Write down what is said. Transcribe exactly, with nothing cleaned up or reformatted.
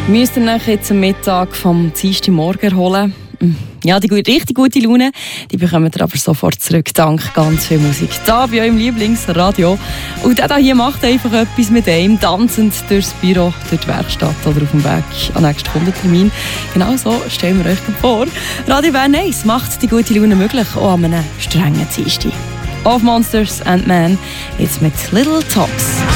Müsst ihr euch jetzt am Mittag vom Dienstagmorgen erholen? Ja, die gute, richtig gute Laune, die bekommt ihr aber sofort zurück, dank ganz viel Musik. Da bei eurem Lieblingsradio. Und der hier macht einfach etwas mit einem, tanzend durchs Büro, durch die Werkstatt oder auf dem Weg an den nächsten Kundentermin. Genau so stellen wir euch vor. Radio Bern eins macht die gute Laune möglich, auch an einem strengen Dienstag. Of Monsters and Men, jetzt mit Little Talks.